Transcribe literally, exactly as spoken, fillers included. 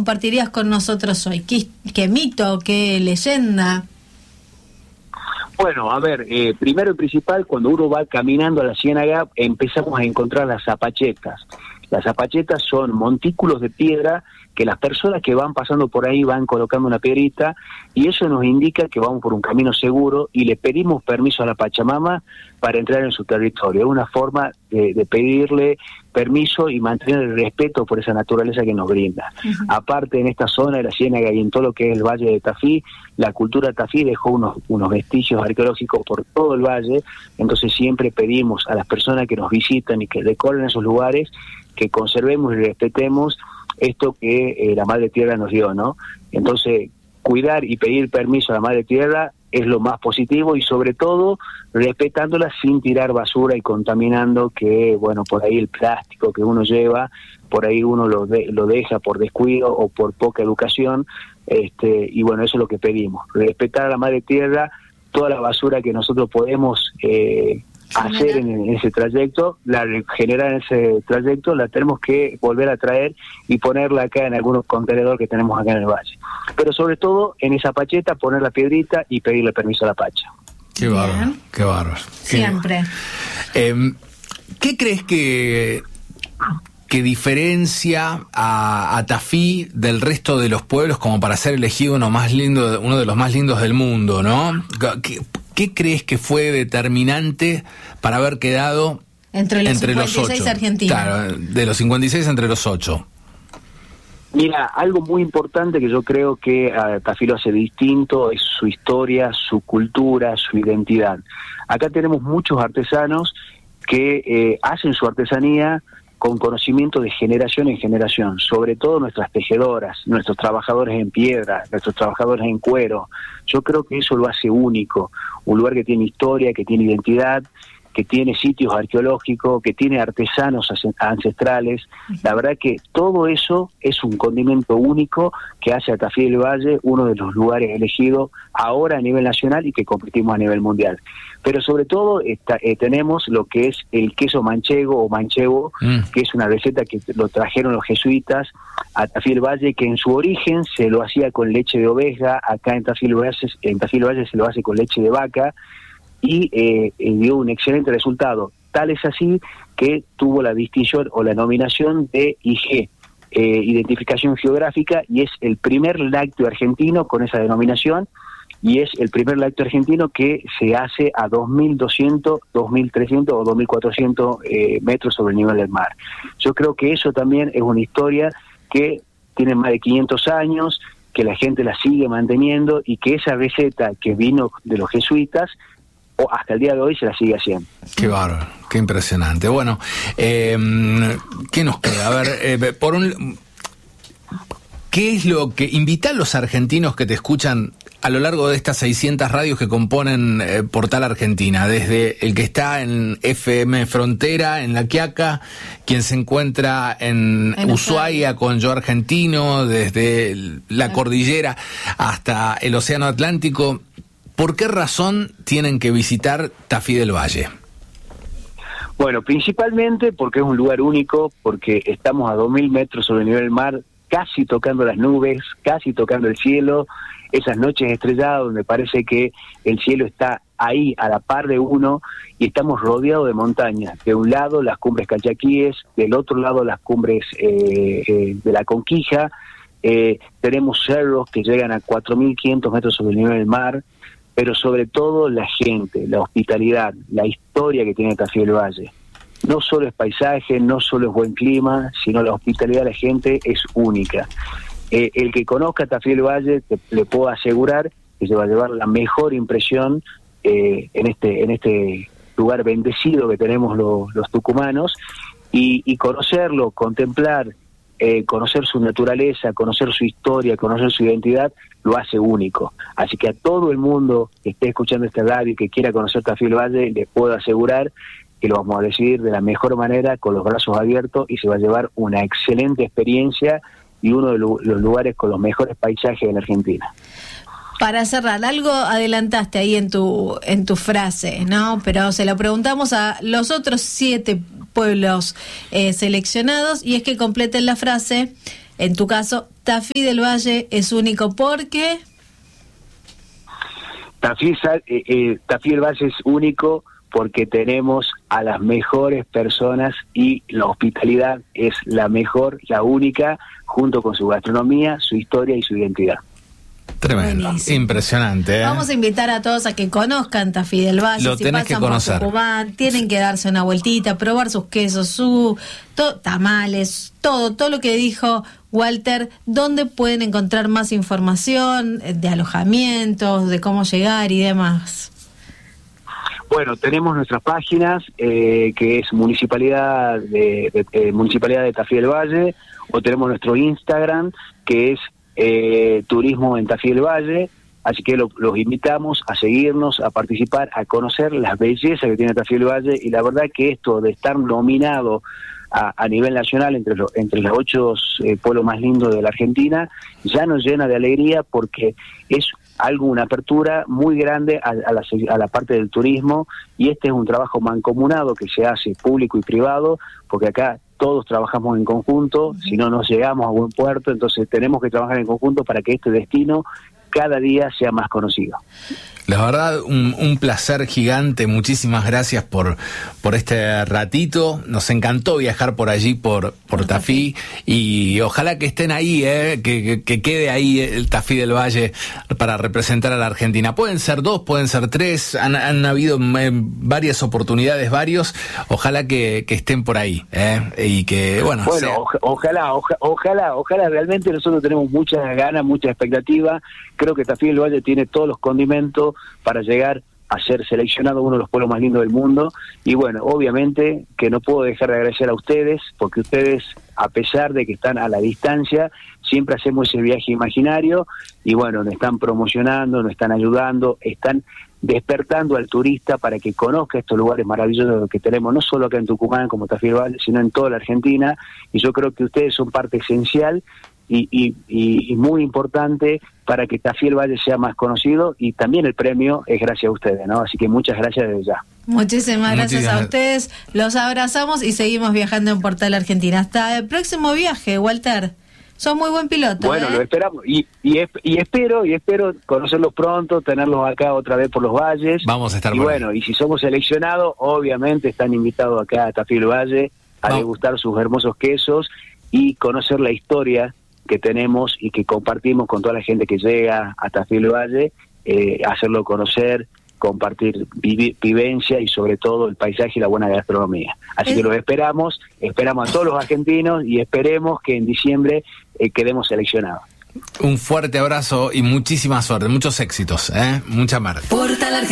compartirías con nosotros hoy? ¿Qué, qué mito, qué leyenda? Bueno, a ver, eh, primero y principal, cuando uno va caminando a la Ciénaga, empezamos a encontrar las zapachetas. Las zapachetas son montículos de piedra que las personas que van pasando por ahí van colocando una piedrita, y eso nos indica que vamos por un camino seguro y le pedimos permiso a la Pachamama para entrar en su territorio. Es una forma de, de pedirle permiso y mantener el respeto por esa naturaleza que nos brinda. Uh-huh. Aparte, en esta zona de la Ciénaga y en todo lo que es el Valle de Tafí, la cultura Tafí dejó unos, unos vestigios arqueológicos por todo el valle, entonces siempre pedimos a las personas que nos visitan y que recorren esos lugares que conservemos y respetemos esto que eh, la Madre Tierra nos dio, ¿no? Entonces, cuidar y pedir permiso a la Madre Tierra es lo más positivo, y sobre todo respetándola sin tirar basura y contaminando, que bueno, por ahí el plástico que uno lleva, por ahí uno lo, de, lo deja por descuido o por poca educación, este y bueno, eso es lo que pedimos, respetar a la Madre Tierra, toda la basura que nosotros podemos eh, hacer en, en ese trayecto, la generar en ese trayecto, la tenemos que volver a traer y ponerla acá en algunos contenedores que tenemos acá en el valle. Pero sobre todo, en esa pacheta, poner la piedrita y pedirle permiso a la Pacha. Qué bárbaro, qué bárbaro. Siempre. Eh, ¿Qué crees que... que diferencia a, a Tafí del resto de los pueblos como para ser elegido uno más lindo, uno de los más lindos del mundo, ¿no? ¿Qué, qué crees que fue determinante para haber quedado entre los entre cincuenta y seis los ocho? Argentinos. Claro, de los cincuenta y seis entre los ocho. Mira, algo muy importante que yo creo que a Tafí lo hace distinto es su historia, su cultura, su identidad. Acá tenemos muchos artesanos que eh, hacen su artesanía con conocimiento de generación en generación, sobre todo nuestras tejedoras, nuestros trabajadores en piedra, nuestros trabajadores en cuero. Yo creo que eso lo hace único, un lugar que tiene historia, que tiene identidad, que tiene sitios arqueológicos, que tiene artesanos ancestrales. La verdad que todo eso es un condimento único que hace a Tafí del Valle uno de los lugares elegidos ahora a nivel nacional y que competimos a nivel mundial. Pero sobre todo está, eh, tenemos lo que es el queso manchego o manchego, mm. que es una receta que lo trajeron los jesuitas a Tafí del Valle, que en su origen se lo hacía con leche de oveja, acá en Tafí del Valle, en Tafí del Valle se lo hace con leche de vaca, y eh, eh, dio un excelente resultado. Tal es así que tuvo la distinción o la nominación de I G, eh, Identificación Geográfica, y es el primer lácteo argentino con esa denominación, y es el primer lácteo argentino que se hace a dos mil doscientos, dos mil trescientos o dos mil cuatrocientos eh, metros sobre el nivel del mar. Yo creo que eso también es una historia que tiene más de quinientos años, que la gente la sigue manteniendo, y que esa receta que vino de los jesuitas o hasta el día de hoy se la sigue haciendo. Qué bárbaro, qué impresionante. Bueno, eh, ¿qué nos queda? A ver, eh, por un, ¿qué es lo que invita a los argentinos que te escuchan a lo largo de estas seiscientas radios que componen eh, Portal Argentina, desde el que está en F M Frontera, en La Quiaca, quien se encuentra en, en Ushuaia con Yo Argentino, desde la cordillera hasta el Océano Atlántico? ¿Por qué razón tienen que visitar Tafí del Valle? Bueno, principalmente porque es un lugar único, porque estamos a dos mil metros sobre el nivel del mar, casi tocando las nubes, casi tocando el cielo, esas noches estrelladas donde parece que el cielo está ahí a la par de uno, y estamos rodeados de montañas. De un lado las cumbres Calchaquíes, del otro lado las cumbres eh, eh, de la Conquija, eh, tenemos cerros que llegan a cuatro mil quinientos metros sobre el nivel del mar, pero sobre todo la gente, la hospitalidad, la historia que tiene Tafí del Valle. No solo es paisaje, no solo es buen clima, sino la hospitalidad de la gente es única. Eh, el que conozca Tafí del Valle, te, le puedo asegurar que se va a llevar la mejor impresión eh, en este en este lugar bendecido que tenemos lo, los tucumanos, y, y conocerlo, contemplar, eh, conocer su naturaleza, conocer su historia, conocer su identidad, lo hace único. Así que a todo el mundo que esté escuchando este radio y que quiera conocer Tafí del Valle, les puedo asegurar que lo vamos a recibir de la mejor manera, con los brazos abiertos, y se va a llevar una excelente experiencia y uno de los lugares con los mejores paisajes de la Argentina. Para cerrar, algo adelantaste ahí en tu en tu frase, ¿no? Pero se lo preguntamos a los otros siete pueblos eh, seleccionados, y es que completen la frase, en tu caso, Tafí del Valle es único porque... Tafí, eh, eh, Tafí del Valle es único porque tenemos a las mejores personas y la hospitalidad es la mejor, la única, junto con su gastronomía, su historia y su identidad. Tremendo, buenísimo. Impresionante. ¿eh? Vamos a invitar a todos a que conozcan Tafí del Valle. Lo si tenés pasan que conocer. por Tucumán, tienen que darse una vueltita, probar sus quesos, sus to, tamales, todo, todo lo que dijo Walter. ¿Dónde pueden encontrar más información de alojamientos, de cómo llegar y demás? Bueno, tenemos nuestras páginas, eh, que es Municipalidad de, de, de Municipalidad de Tafí del Valle, o tenemos nuestro Instagram, que es eh, Turismo en Tafí del Valle, así que lo, los invitamos a seguirnos, a participar, a conocer las bellezas que tiene Tafí del Valle, y la verdad que esto de estar nominado a, a nivel nacional entre los, entre los ocho eh, pueblos más lindos de la Argentina, ya nos llena de alegría porque es algo, una apertura muy grande a, a, la, a la parte del turismo, y este es un trabajo mancomunado que se hace público y privado, porque acá todos trabajamos en conjunto, uh-huh. Si no, no llegamos a buen puerto, entonces tenemos que trabajar en conjunto para que este destino cada día sea más conocido. La verdad, un, un placer gigante. Muchísimas gracias por por este ratito. Nos encantó viajar por allí, por por Tafí, y ojalá que estén ahí, eh, que, que, que quede ahí el Tafí del Valle para representar a la Argentina. Pueden ser dos, pueden ser tres, han, han habido eh, varias oportunidades, varios. Ojalá que, que estén por ahí, eh, y que, bueno... Bueno, sea... oja, ojalá, oja, ojalá, ojalá, realmente nosotros tenemos muchas ganas, mucha expectativa. Creo que Tafí del Valle tiene todos los condimentos para llegar a ser seleccionado uno de los pueblos más lindos del mundo, y bueno, obviamente que no puedo dejar de agradecer a ustedes, porque ustedes, a pesar de que están a la distancia, siempre hacemos ese viaje imaginario, y bueno, nos están promocionando, nos están ayudando, están despertando al turista para que conozca estos lugares maravillosos que tenemos, no solo acá en Tucumán como Tafí del Valle, sino en toda la Argentina, y yo creo que ustedes son parte esencial Y, y, y muy importante para que Tafí del Valle sea más conocido, y también el premio es gracias a ustedes, ¿no? Así que muchas gracias desde ya. Muchísimas gracias Muchísimas. a ustedes, los abrazamos y seguimos viajando en Portal Argentina. Hasta el próximo viaje, Walter. Sos muy buen piloto. Bueno, ¿eh? lo esperamos y, y, y espero y espero conocerlos pronto, tenerlos acá otra vez por los valles. Vamos a estar y por bueno, ahí. Y si somos seleccionados, obviamente están invitados acá a Tafí del Valle a Vamos. degustar sus hermosos quesos y conocer la historia que tenemos y que compartimos con toda la gente que llega a Tafí del Valle, eh, hacerlo conocer, compartir vivi- vivencia y sobre todo el paisaje y la buena gastronomía. Así ¿Eh? que los esperamos, esperamos a todos los argentinos y esperemos que en diciembre eh, quedemos seleccionados. Un fuerte abrazo y muchísima suerte, muchos éxitos, ¿eh? Mucha marca. Portal Argentina.